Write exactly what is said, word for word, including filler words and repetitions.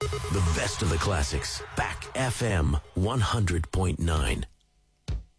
The best of the classics. Back F M one hundred point nine.